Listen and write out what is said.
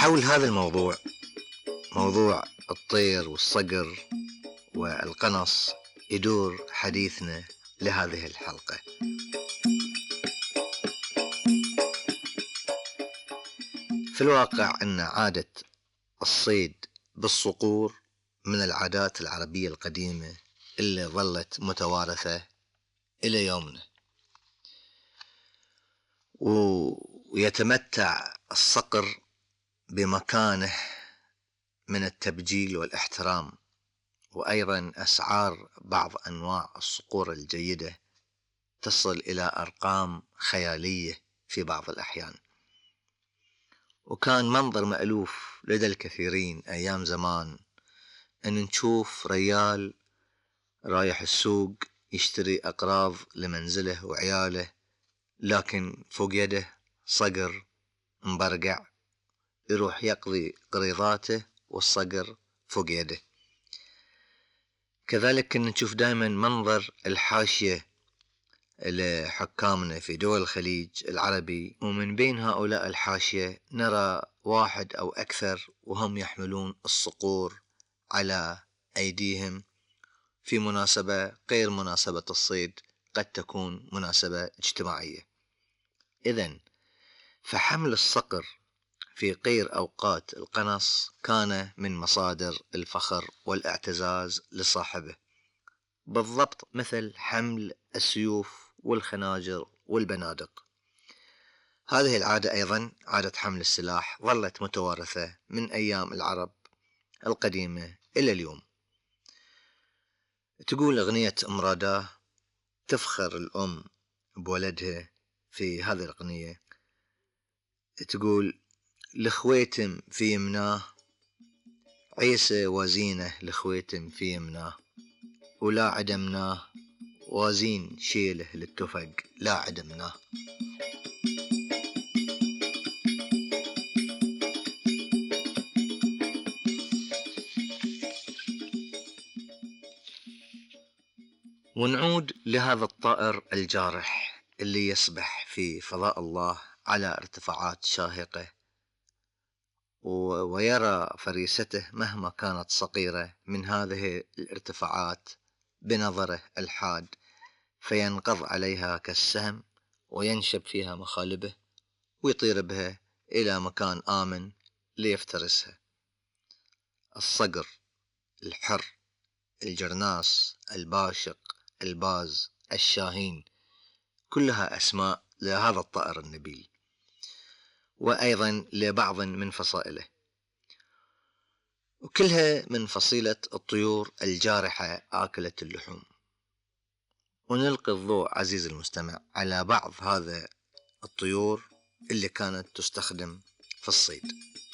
حول هذا الموضوع، موضوع الطير والصقر والقنص، يدور حديثنا لهذه الحلقة. في الواقع أن عادة الصيد بالصقور من العادات العربية القديمة اللي ظلت متوارثة إلى يومنا، ويتمتع الصقر بمكانه من التبجيل والاحترام، وأيضا أسعار بعض أنواع الصقور الجيدة تصل إلى أرقام خيالية في بعض الأحيان. وكان منظر مألوف لدى الكثيرين أيام زمان أن نشوف ريال رايح السوق يشتري أقراض لمنزله وعياله، لكن فوق يده صقر مبرقع يروح يقضي قريضاته والصقر فوق يده. كذلك كنا نشوف دائما منظر الحاشية لحكامنا في دول الخليج العربي، ومن بين هؤلاء الحاشية نرى واحد أو أكثر وهم يحملون الصقور على أيديهم في مناسبة غير مناسبة الصيد، قد تكون مناسبة اجتماعية. إذن فحمل الصقر في غير أوقات القنص كان من مصادر الفخر والاعتزاز لصاحبه، بالضبط مثل حمل السيوف والخناجر والبنادق. هذه العادة أيضا، عادة حمل السلاح، ظلت متوارثة من أيام العرب القديمة إلى اليوم. تقول أغنية أمراداه تفخر الأم بولدها في هذه الأغنية، تقول: لخويتم في يمناه عيسى وزينه، لخويتم في يمناه ولا عدمناه، وازين شيله للتفق لا عدمناه. ونعود لهذا الطائر الجارح اللي يسبح في فضاء الله على ارتفاعات شاهقة، ويرى فريسته مهما كانت صغيرة من هذه الارتفاعات بنظره الحاد، فينقض عليها كالسهم وينشب فيها مخالبه ويطير بها إلى مكان آمن ليفترسها. الصقر، الحر، الجرناس، الباشق، الباز، الشاهين، كلها أسماء لهذا الطائر النبيل، وأيضا لبعض من فصائله، وكلها من فصيلة الطيور الجارحة آكلة اللحوم. ونلقي الضوء عزيز المستمع على بعض هذا الطيور اللي كانت تستخدم في الصيد.